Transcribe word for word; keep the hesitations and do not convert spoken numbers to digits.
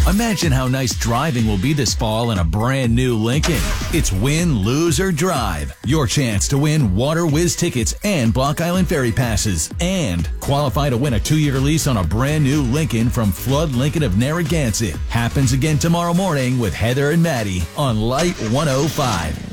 Imagine how nice driving will be this fall in a brand new Lincoln. It's win, lose, or drive. Your chance to win Water Whiz tickets and Block Island Ferry passes. And qualify to win a two-year lease on a brand new Lincoln from Flood Lincoln of Narragansett. Happens again tomorrow morning with Heather and Maddie on Light one oh five.